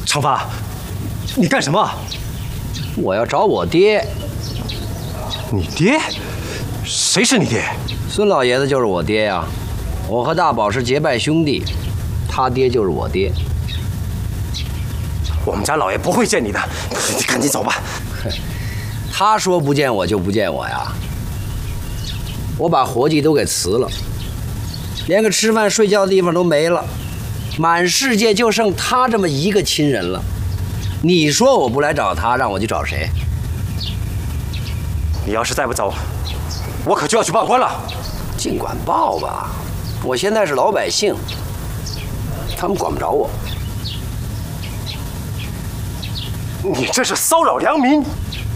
长发，你干什么？ 我要找我爹。 你爹？谁是你爹？ 孙老爷子就是我爹呀。我和大宝是结拜兄弟，他爹就是我爹。 我们家老爷不会见你的，你赶紧走吧。 他说不见我就不见我呀。我把活计都给辞了，连个吃饭睡觉的地方都没了，满世界就剩他这么一个亲人了。你说我不来找他，让我去找谁？ 你要是再不走，我可就要去报官了。 尽管报吧，我现在是老百姓，他们管不着我。 你这是骚扰良民！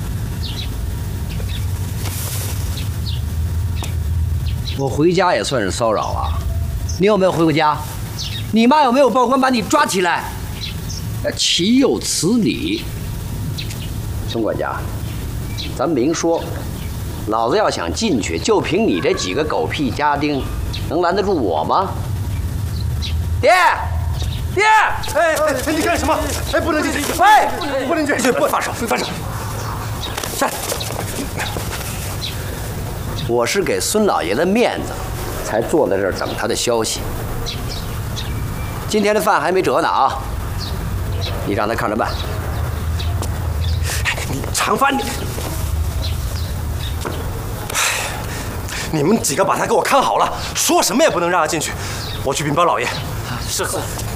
我回家也算是骚扰啊！你有没有回过家？你妈有没有报官把你抓起来？岂有此理！孙管家，咱明说，老子要想进去，就凭你这几个狗屁家丁，能拦得住我吗？爹，爹！ 哎，你干什么？哎，不能进去！ 哎， 不能进去！不，放手，放手！站！ 我是给孙老爷的面子，才坐在这儿等他的消息。今天的饭还没折呢啊！你让他看着办。 长发，你们几个把他给我看好了，说什么也不能让他进去。我去禀报老爷。是。